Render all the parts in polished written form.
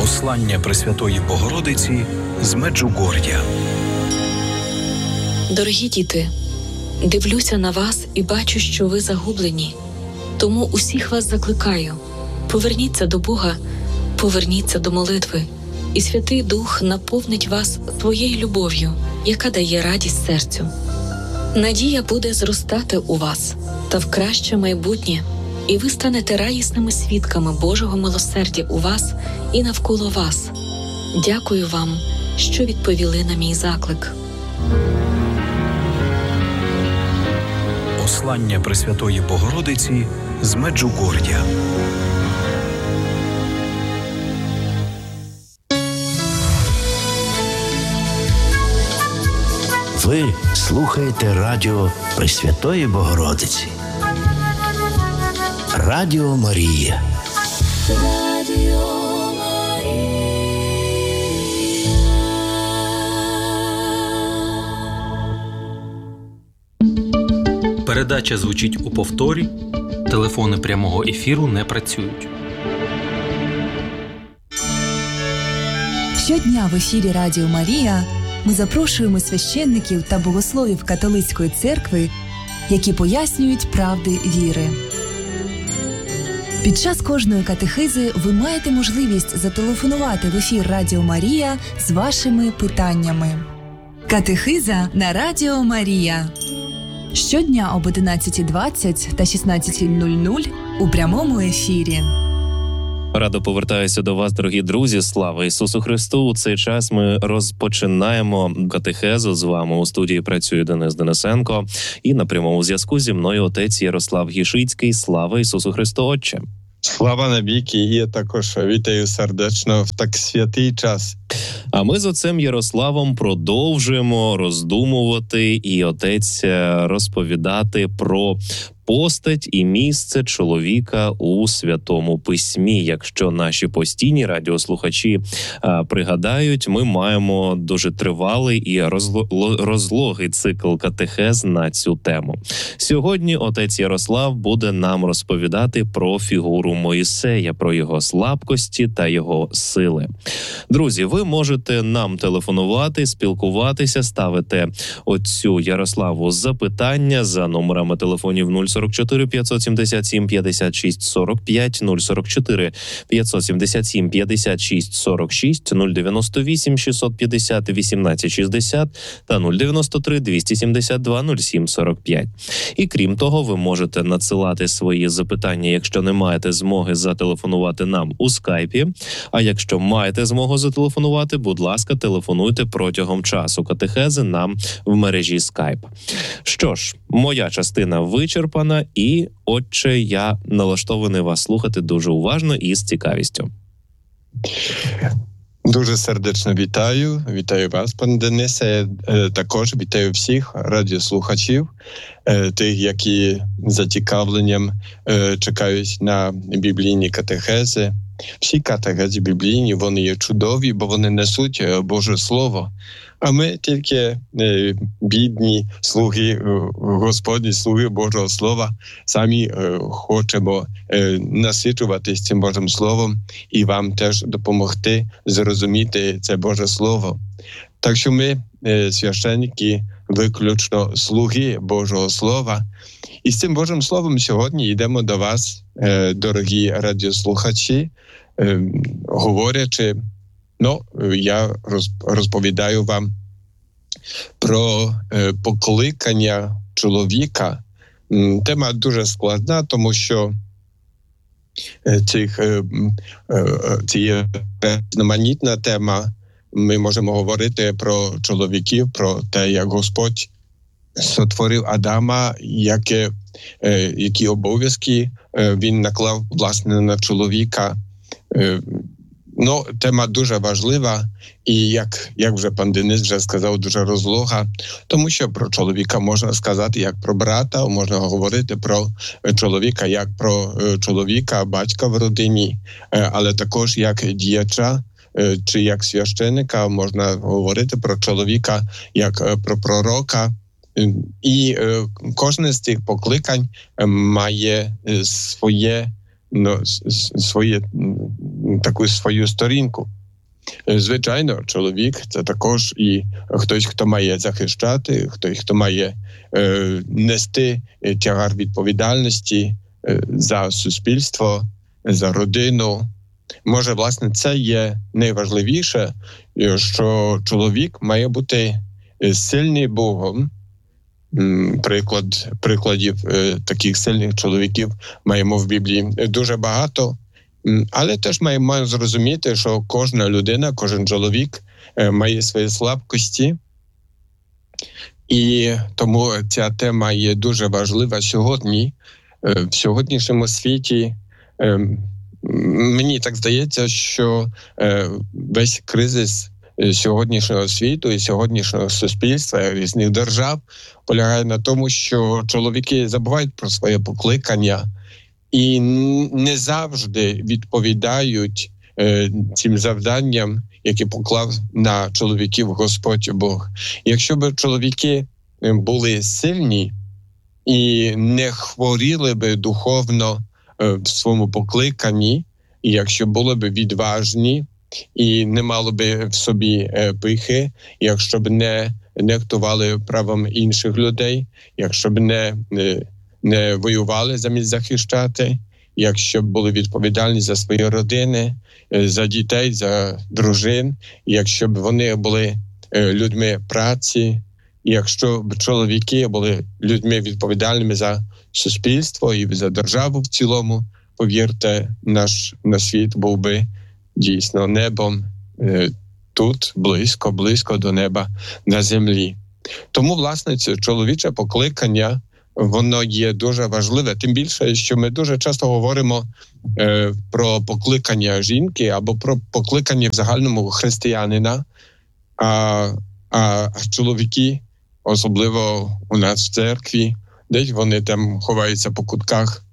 Послання Пресвятої Богородиці з Меджугор'я. Дорогі діти, дивлюся на вас і бачу, що ви загублені. Тому усіх вас закликаю: поверніться до Бога, поверніться до молитви, і Святий Дух наповнить вас своєю любов'ю, яка дає радість серцю. Надія буде зростати у вас та в краще майбутнє, і ви станете радісними свідками Божого милосердя у вас і навколо вас. Дякую вам, що відповіли на мій заклик. Послання Пресвятої Богородиці з Меджугор'я. Ви слухаєте радіо Пресвятої Богородиці. Радіо Марія. Передача звучить у повторі. Телефони прямого ефіру не працюють. Щодня в ефірі Радіо Марія ми запрошуємо священників та богословів католицької церкви, які пояснюють правди віри. Під час кожної катехизи ви маєте можливість зателефонувати в ефір Радіо Марія з вашими питаннями. Катехиза на Радіо Марія. Щодня об 11:20 та 16:00 у прямому ефірі. Радо повертаюся до вас, дорогі друзі. Слава Ісусу Христу! У цей час ми розпочинаємо катехезу. З вами у студії працює Денис Денисенко. І на прямому зв'язку зі мною отець Ярослав Гішицький. Слава Ісусу Христу, Отче! Слава навіки! І я також вітаю сердечно в так святий час. А ми з отцем Ярославом продовжуємо роздумувати і отець розповідати про постать і місце чоловіка у Святому Письмі. Якщо наші постійні радіослухачі пригадають, ми маємо дуже тривалий і розлогий цикл катехез на цю тему. Сьогодні отець Ярослав буде нам розповідати про фігуру Мойсея, про його слабкості та його сили. Друзі, ви можете нам телефонувати, спілкуватися, ставити отцю Ярославу запитання за номерами телефонів 044 577 56 45, 044 577 56 46, 098 650 18 60 та 093 272 07 45. І крім того, ви можете надсилати свої запитання, якщо не маєте змоги зателефонувати нам у скайпі. А якщо маєте змогу зателефонувати, будь ласка, телефонуйте протягом часу катехези нам в мережі Skype. Що ж, моя частина вичерпана, і, отче, я налаштований вас слухати дуже уважно і з цікавістю. Дуже сердечно вітаю. Вітаю вас, пане Денисе. Також вітаю всіх радіослухачів, тих, які з зацікавленням чекають на біблійні катехези. Всі катехези біблійні, вони є чудові, бо вони несуть Боже Слово. А ми тільки бідні слуги, Господні слуги Божого Слова, самі хочемо насичуватись цим Божим Словом і вам теж допомогти зрозуміти це Боже Слово. Так що ми, священники, виключно слуги Божого Слова. І з цим Божим Словом сьогодні йдемо до вас, дорогі радіослухачі, говорячи, я розповідаю вам про покликання чоловіка. Тема дуже складна, тому що це є різноманітна тема. Ми можемо говорити про чоловіків, про те, як Господь сотворив Адама, які обов'язки він наклав, власне, на чоловіка. Тема дуже важлива і, як вже пан Денис вже сказав, дуже розлога, тому що про чоловіка можна сказати як про брата, можна говорити про чоловіка як про чоловіка, батька в родині, але також як діяча чи як священика, можна говорити про чоловіка як про пророка. І кожне з цих покликань має своє таку свою сторінку. Звичайно, чоловік – це також і хтось, хто має захищати, хтось, хто має нести тягар відповідальності за суспільство, за родину. Може, власне, це є найважливіше, що чоловік має бути сильний Богом. Прикладів таких сильних чоловіків маємо в Біблії дуже багато. Але теж маємо зрозуміти, що кожна людина, кожен чоловік має свої слабкості. І тому ця тема є дуже важлива сьогодні. В сьогоднішньому світі мені так здається, що весь кризис сьогоднішнього світу і сьогоднішнього суспільства, різних держав полягає на тому, що чоловіки забувають про своє покликання і не завжди відповідають цим завданням, які поклав на чоловіків Господь Бог. Якщо б чоловіки були сильні і не хворіли би духовно в своєму покликанні, і якщо були б відважні і не мали б в собі пихи, якщо б не нехтували правом інших людей, якщо б не воювали замість захищати, якщо б були відповідальні за свої родини, за дітей, за дружин, якщо б вони були людьми праці, якщо б чоловіки були людьми відповідальними за суспільство і за державу в цілому, повірте, наш світ був би дійсно небом тут, близько до неба на землі. Тому, власне, це чоловіче покликання, воно є дуже важливе. Тим більше, що ми дуже часто говоримо про покликання жінки або про покликання в загальному християнина, а чоловіки, особливо у нас в церкві, десь вони там ховаються по кутках.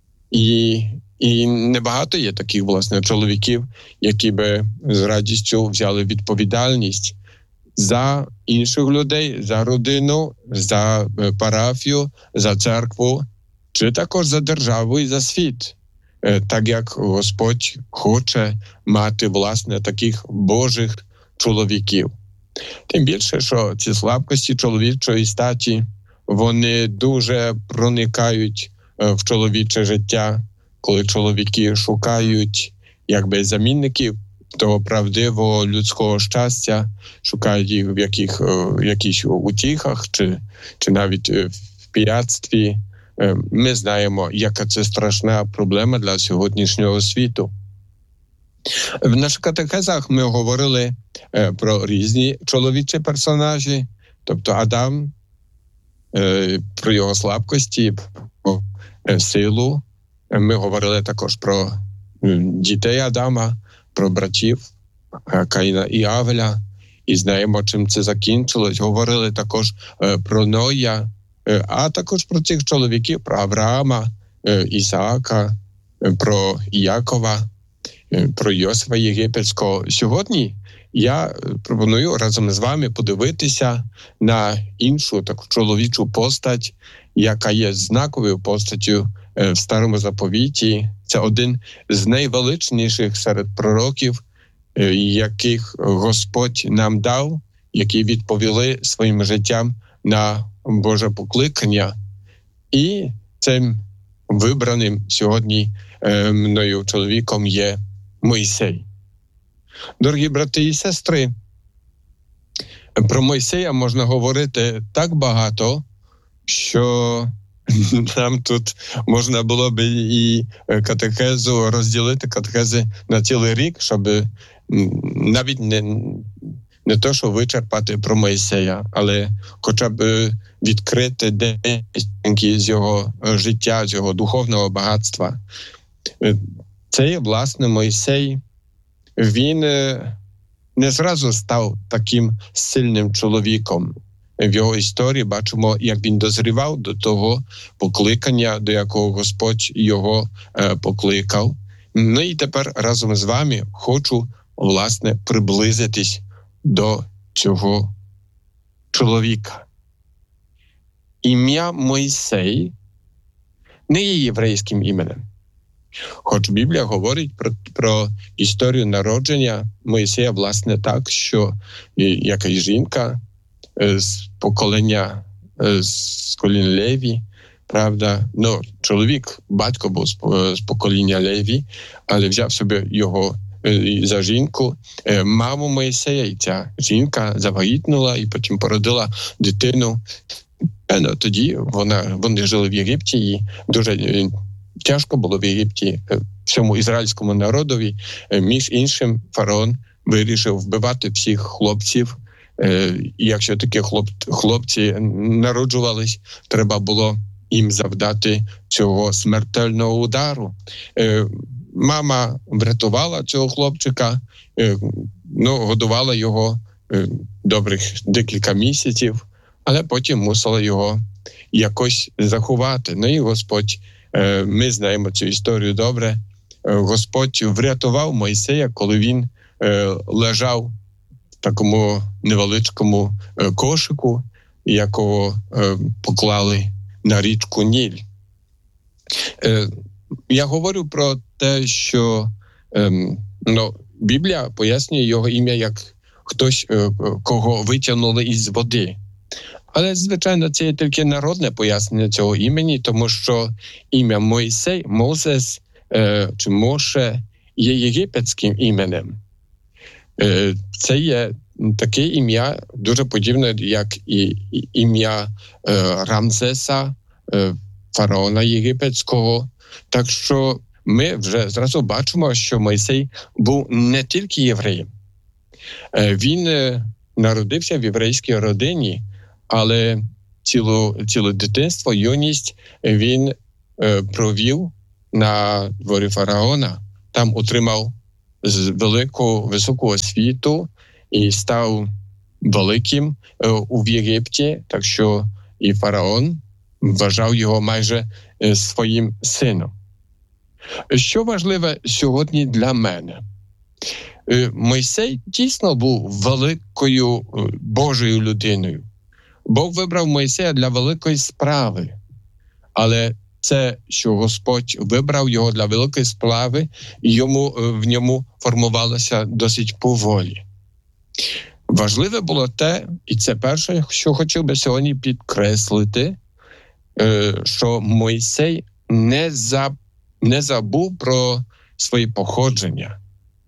І небагато є таких, власне, чоловіків, які би з радістю взяли відповідальність за інших людей, за родину, за парафію, за церкву, чи також за державу і за світ. Так як Господь хоче мати, власне, таких Божих чоловіків. Тим більше, що ці слабкості чоловічої статі, вони дуже проникають в чоловіче життя, коли чоловіки шукають замінників того правдивого людського щастя, шукають їх в якихось утіхах чи навіть в пияцтві. Ми знаємо, яка це страшна проблема для сьогоднішнього світу. В наших катехезах ми говорили про різні чоловічі персонажі, тобто Адам, про його слабкості, про силу. Ми говорили також про дітей Адама, про братів Каїна і Авеля, і знаємо, чим це закінчилось. Говорили також про Ноя, а також про цих чоловіків, про Авраама, Ісаака, про Якова, про Йосифа Єгипетського. Сьогодні я пропоную разом з вами подивитися на іншу таку чоловічу постать, яка є знаковою постаттю в Старому Заповіті. Це один з найвеличніших серед пророків, яких Господь нам дав, які відповіли своїм життям на Боже покликання. І цим вибраним сьогодні мною чоловіком є Мойсей. Дорогі брати і сестри, про Мойсея можна говорити так багато, що нам тут можна було б і катехезу розділити, катехези на цілий рік, щоб навіть не то, що вичерпати про Мойсея, але хоча б відкрити деякі з його життя, з його духовного багатства. Цей, власне, Мойсей, він не зразу став таким сильним чоловіком. В його історії бачимо, як він дозрівав до того покликання, до якого Господь його покликав. Ну і тепер разом з вами хочу, власне, приблизитись до цього чоловіка. Ім'я Мойсей не є єврейським іменем. Хоч Біблія говорить про історію народження Мойсея, власне, так, що якась жінка з покоління Леві, правда, чоловік, батько був з покоління Леві, але взяв собі його за жінку, маму Мойсея, і ця жінка завагітнула і потім породила дитину. Тоді вони жили в Єгипті, і дуже тяжко було в Єгипті всьому ізраїльському народові. Між іншим, фараон вирішив вбивати всіх хлопців. І якщо такі хлопці народжувались, треба було їм завдати цього смертельного удару. Мама врятувала цього хлопчика, годувала його добрих декілька місяців, але потім мусила його якось заховати. І Господь, ми знаємо цю історію добре, Господь врятував Мойсея, коли він лежав в такому невеличкому кошику, якого поклали на річку Ніль. Я говорю про те, що Біблія пояснює його ім'я як хтось, кого витягнули із води. Але, звичайно, це є тільки народне пояснення цього імені, тому що ім'я Мойсей, Мозес чи Моше є єгипетським іменем. Це є таке ім'я, дуже подібне, як і ім'я Рамзеса, фараона єгипетського. Так що ми вже зразу бачимо, що Мойсей був не тільки євреєм. Він народився в єврейській родині, але ціле дитинство, юність він провів на дворі фараона. Там отримав високу освіту і став великим у Єгипті, так що і фараон вважав його майже своїм сином. Що важливе сьогодні для мене? Мойсей дійсно був великою Божою людиною. Бог вибрав Мойсея для великої справи, але це, що Господь вибрав його для великої справи, і в ньому формувалося досить поволі. Важливе було те, і це перше, що хотів би сьогодні підкреслити, що Мойсей не забув про своє походження.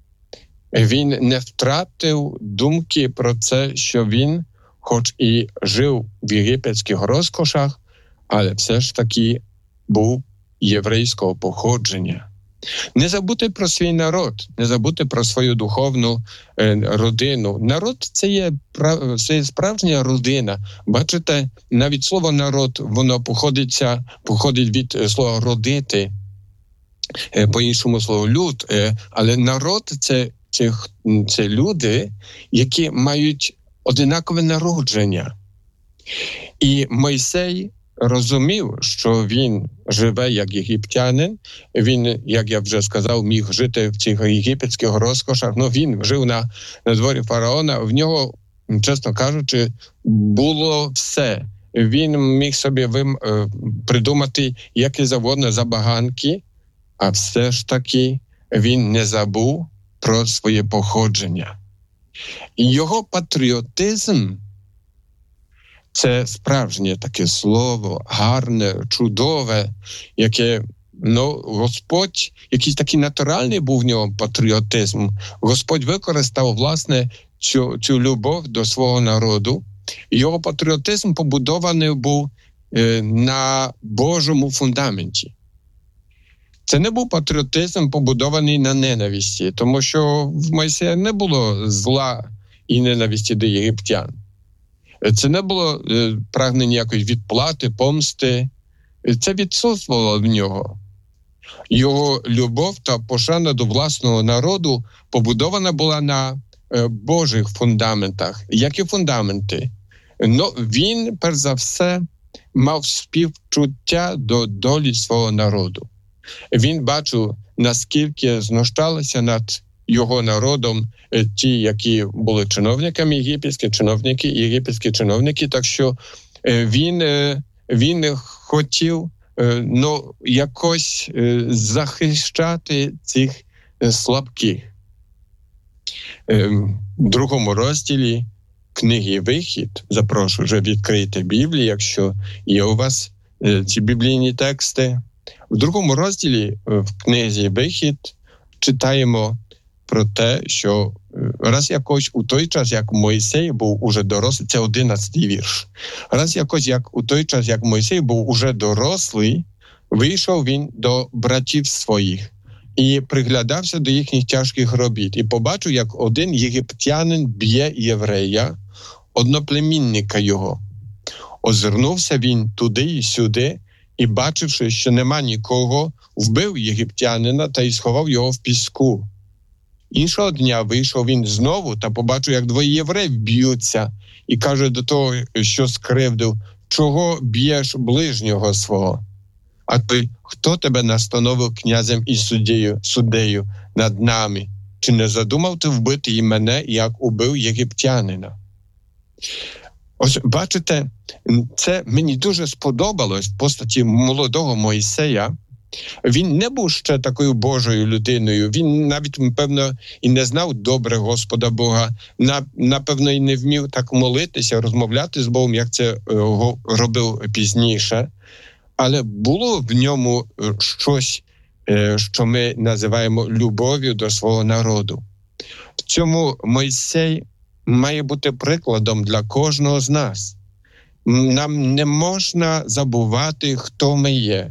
Він не втратив думки про це, що він, хоч і жив в єгипетських розкошах, але все ж таки був єврейського походження. Не забути про свій народ, не забути про свою духовну родину. Народ – це є справжня родина. Бачите, навіть слово «народ» воно походить від слова «родити», по-іншому слово «люд». Але народ – це люди, які мають одинакове народження. І Мойсей розумів, що він живе як єгиптянин, він, як я вже сказав, міг жити в цих єгипетських розкошах, він жив на дворі фараона, в нього, чесно кажучи, було все. Він міг собі придумати які завгодно забаганки, а все ж таки він не забув про своє походження. І його патріотизм – це справжнє таке слово, гарне, чудове, яке, Господь, якийсь такий натуральний був в нього патріотизм. Господь використав, власне, цю любов до свого народу. Його патріотизм побудований був на Божому фундаменті. Це не був патріотизм, побудований на ненависті, тому що в Мойсея не було зла і ненависті до єгиптян. Це не було прагнення якоїсь відплати, помсти. Це відсутствувало в нього. Його любов та пошана до власного народу побудована була на Божих фундаментах. Які фундаменти? Він, перш за все, мав співчуття до долі свого народу. Він бачив, наскільки знущалися над його народом ті, які були чиновниками єгипетські чиновники, так що він хотів якось захищати цих слабких. В другому розділі книги «Вихід», запрошую вже відкрити Біблію, якщо є у вас ці біблійні тексти. В другому розділі в книзі «Вихід» читаємо про те, що раз якось у той час, як Мойсей був уже дорослий, це 11-й вірш, раз якось як у той час, як Мойсей був уже дорослий, вийшов він до братів своїх і приглядався до їхніх тяжких робіт. І побачив, як один єгиптянин б'є єврея, одноплемінника його. Озирнувся він туди і сюди, і, бачивши, що нема нікого, вбив єгиптянина та й сховав його в піску. Іншого дня вийшов він знову та побачив, як двоє євреїв б'ються, і каже до того, що скривдив: «Чого б'єш ближнього свого?» А той: «Хто тебе настановив князем і суддею над нами? Чи не задумав ти вбити і мене, як убив єгиптянина?» Ось, бачите, це мені дуже сподобалось в постаті молодого Мойсея. Він не був ще такою Божою людиною, він навіть, напевно, і не знав добре Господа Бога, напевно, і не вмів так молитися, розмовляти з Богом, як це робив пізніше. Але було в ньому щось, що ми називаємо любов'ю до свого народу. В цьому Мойсей має бути прикладом для кожного з нас. Нам не можна забувати, хто ми є.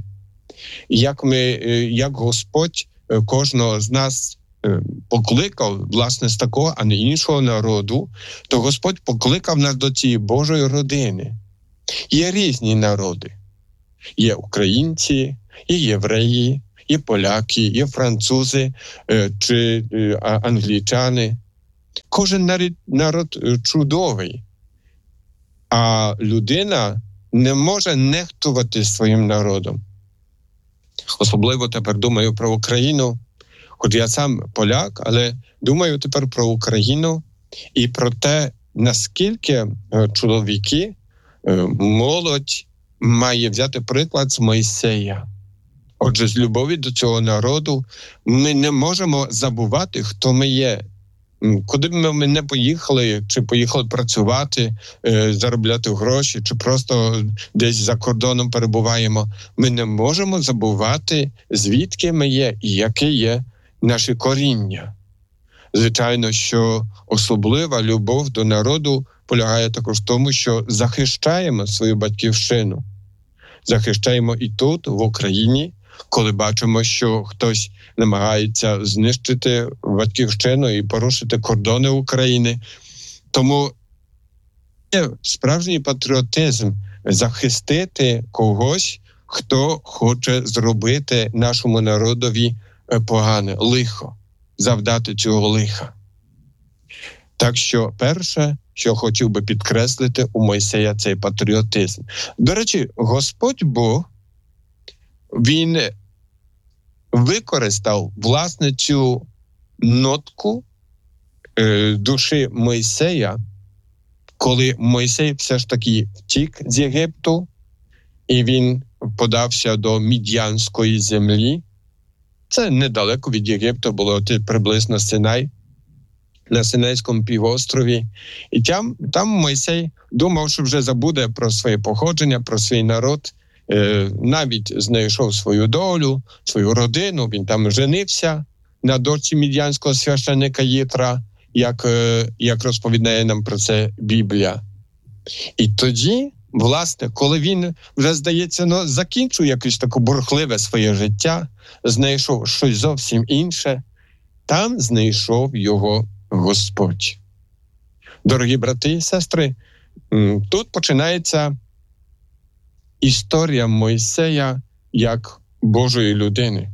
Як Господь кожного з нас покликав, власне, з такого, а не іншого народу, то Господь покликав нас до цієї Божої родини. Є різні народи. Є українці, є євреї, є поляки, є французи чи англічани. Кожен народ чудовий. А людина не може нехтувати своїм народом. Особливо тепер думаю про Україну, хоч я сам поляк, але думаю тепер про Україну і про те, наскільки чоловіки, молодь має взяти приклад з Мойсея. Отже, з любові до цього народу ми не можемо забувати, хто ми є. Куди б ми не поїхали, чи поїхали працювати, заробляти гроші, чи просто десь за кордоном перебуваємо, ми не можемо забувати, звідки ми є і яке є наше коріння. Звичайно, що особлива любов до народу полягає також в тому, що захищаємо свою батьківщину. Захищаємо і тут, в Україні, коли бачимо, що хтось намагається знищити батьківщину і порушити кордони України. Тому є справжній патріотизм захистити когось, хто хоче зробити нашому народові погане, лихо, завдати цього лиха. Так що перше, що хотів би підкреслити у Мойсея, цей патріотизм. До речі, Господь Бог, він використав, власне, цю нотку душі Мойсея, коли Мойсей все ж таки втік з Єгипту, і він подався до Мід'янської землі. Це недалеко від Єгипту було приблизно Синай, на Синайському півострові. І там Мойсей думав, що вже забуде про своє походження, про свій народ, навіть знайшов свою долю, свою родину, він там женився на дочці мід'янського священника Єтра, як розповідає нам про це Біблія. І тоді, власне, коли він вже, здається, закінчив якесь таке бурхливе своє життя, знайшов щось зовсім інше, там знайшов його Господь. Дорогі брати і сестри, тут починається історія Мойсея як Божої людини.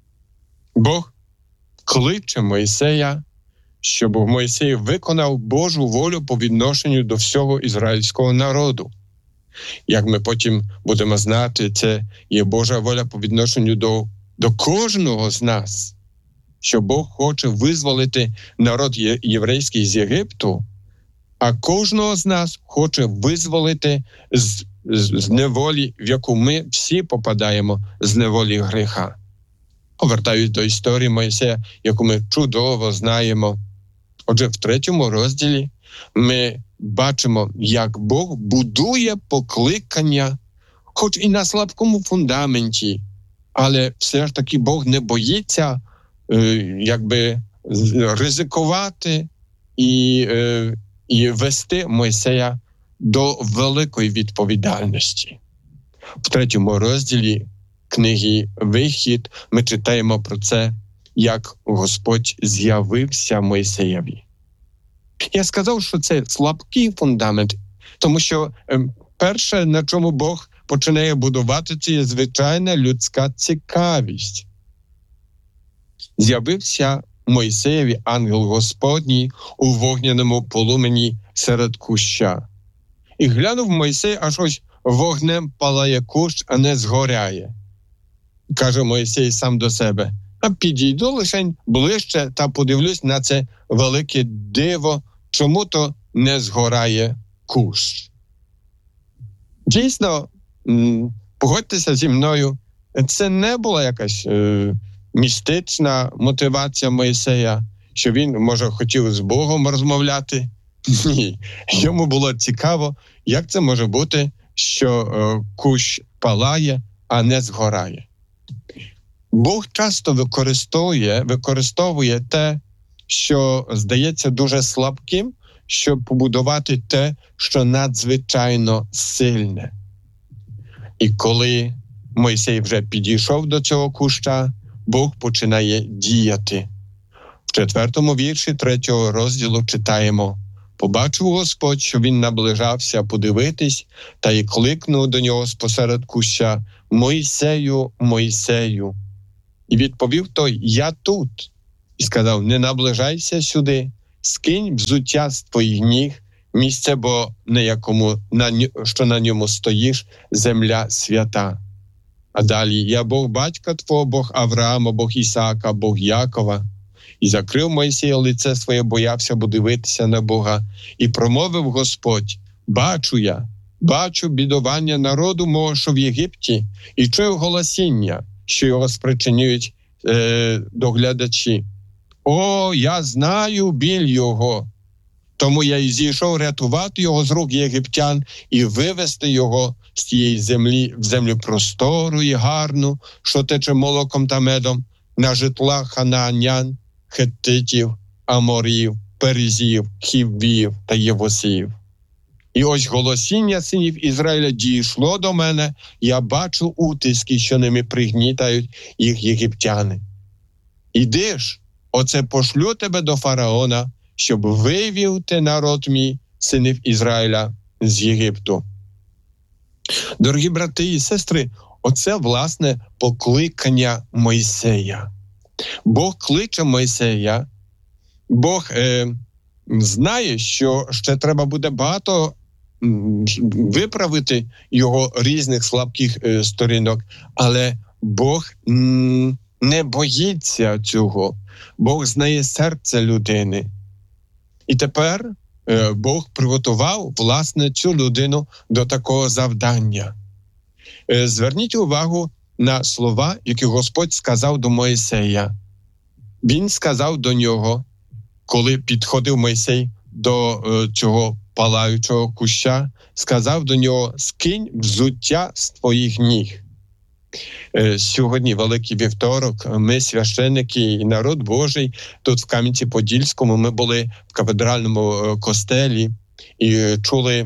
Бог кличе Мойсея, щоб Мойсей виконав Божу волю по відношенню до всього ізраїльського народу. Як ми потім будемо знати, це є Божа воля по відношенню до кожного з нас, що Бог хоче визволити народ єврейський з Єгипту, а кожного з нас хоче визволити з з неволі, в яку ми всі попадаємо, з неволі гріха. Повертаюсь до історії Мойсея, яку ми чудово знаємо. Отже, в 3 розділі ми бачимо, як Бог будує покликання, хоч і на слабкому фундаменті, але все ж таки Бог не боїться ризикувати і вести Мойсея до великої відповідальності. В 3 розділі книги «Вихід» ми читаємо про це, як Господь з'явився Мойсеєві. Я сказав, що це слабкий фундамент, тому що перше, на чому Бог починає будувати, це є звичайна людська цікавість. З'явився Мойсеєві ангел Господній у вогняному полумені серед куща. І глянув Мойсей, аж ось вогнем палає кущ, а не згоряє. Каже Мойсей сам до себе: а підійду лишень ближче та подивлюсь на це велике диво, чому то не згорає кущ. Дійсно, погодьтеся зі мною, це не була якась містична мотивація Мойсея, що він, може, хотів з Богом розмовляти. Ні, йому було цікаво, як це може бути, що кущ палає, а не згорає. Бог часто використовує те, що здається дуже слабким, щоб побудувати те, що надзвичайно сильне. І коли Мойсей вже підійшов до цього куща, Бог починає діяти. В 4 вірші 3 розділу читаємо: «Побачив Господь, що він наближався подивитись, та й кликнув до нього спосеред куща: Мойсею, Мойсею. І відповів той: я тут. І сказав: не наближайся сюди, скинь взуття з твоїх ніг, місце, бо на якому, що на ньому стоїш, земля свята. А далі: я Бог батька твого, Бог Авраама, Бог Ісаака, Бог Якова. І закрив Мойсей лице своє, боявся дивитися на Бога. І промовив Господь: бачу бідування народу мого, що в Єгипті, і чую голосіння, що його спричинюють доглядачі. О, я знаю біль його. Тому я і зійшов рятувати його з рук єгиптян і вивести його з тієї землі в землю простору і гарну, що тече молоком та медом, на житла ханаанян, хеттитів, аморів, перезів, хіввів та євусів. І ось голосіння синів Ізраїля дійшло до мене, я бачу утиски, що ними пригнітають їх єгиптяни. Іди ж, оце пошлю тебе до фараона, щоб вивів ти народ мій, синів Ізраїля, з Єгипту». Дорогі брати і сестри, оце, власне, покликання Мойсея. Бог кличе Мойсея, Бог знає, що ще треба буде багато виправити його різних слабких сторінок, але Бог не боїться цього. Бог знає серце людини. І тепер Бог приготував, власне, цю людину до такого завдання. Зверніть увагу на слова, які Господь сказав до Мойсея. Він сказав до нього, коли підходив Мойсей до цього палаючого куща, сказав до нього: «Скинь взуття з твоїх ніг». Сьогодні, Великий Вівторок, ми, священники і народ Божий, тут в Кам'янці-Подільському, ми були в кафедральному костелі і чули,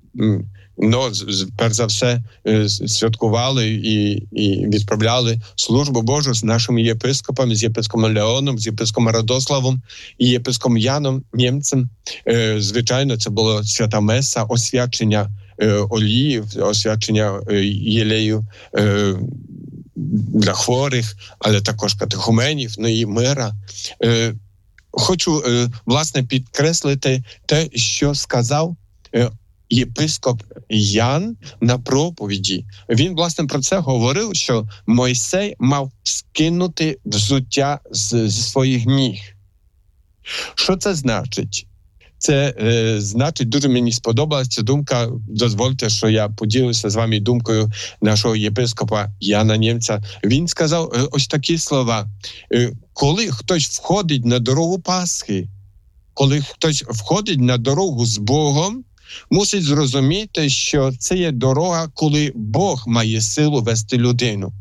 перш за все, святкували і відправляли службу Божу з нашими єпископами, з єпископом Леоном, з єпископом Радославом і єпископом Яном Нємцем. Звичайно, це було свята меса, освячення олії, освячення єлею для хворих, але також катехуменів, ну і мира. Хочу, власне, підкреслити те, що сказав єпископ Ян на проповіді. Він, власне, про це говорив, що Мойсей мав скинути взуття зі своїх ніг. Що це значить? Це значить, дуже мені сподобалася ця думка. Дозвольте, що я поділюся з вами думкою нашого єпископа Яна Нємця. Він сказав ось такі слова. Коли хтось входить на дорогу Пасхи, коли хтось входить на дорогу з Богом, мусить зрозуміти, що це є дорога, коли Бог має силу вести людину.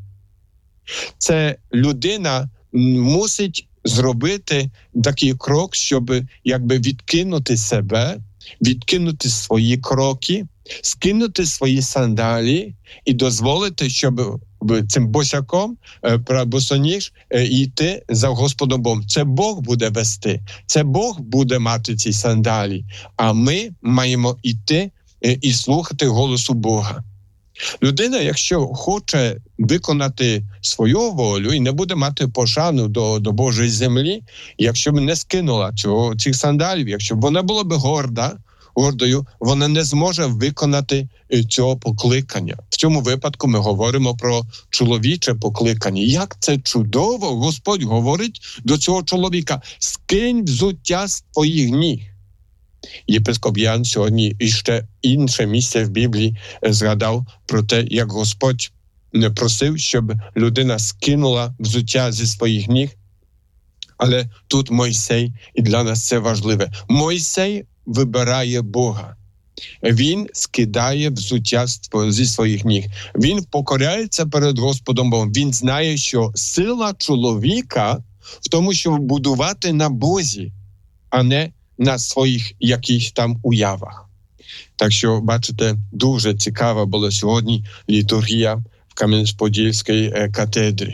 Це людина мусить зробити такий крок, щоб якби відкинути себе, відкинути свої кроки, скинути свої сандалі і дозволити, щоб цим босяком, босоніж, йти за Господом Богом. Це Бог буде вести, це Бог буде мати ці сандалі, а ми маємо йти і слухати голосу Бога. Людина, якщо хоче виконати свою волю і не буде мати пошану до Божої землі, якщо б не скинула цих сандалів, якщо б вона була б гордою, вона не зможе виконати цього покликання. В цьому випадку ми говоримо про чоловіче покликання. Як це чудово! Господь говорить до цього чоловіка: скинь взуття з твоїх ніг. Єпископ Ян сьогодні іще інше місце в Біблії згадав про те, як Господь не просив, щоб людина скинула взуття зі своїх ніг. Але тут Мойсей, і для нас це важливе. Мойсей вибирає Бога. Він скидає взуття зі своїх ніг. Він покоряється перед Господом Богом. Він знає, що сила чоловіка в тому, щоб будувати на Бозі, а не на своїх якихось там уявах. Так що, бачите, дуже цікава була сьогодні літургія в Кам'янець-Подільській катедрі.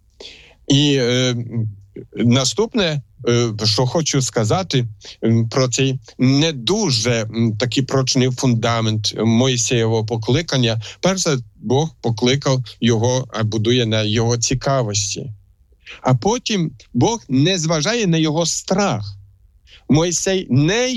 І наступне, що хочу сказати про цей не дуже такий прочний фундамент Мойсеєвого покликання. Перше, Бог покликав його, а будує на його цікавості. А потім Бог не зважає на його страх. Мойсей не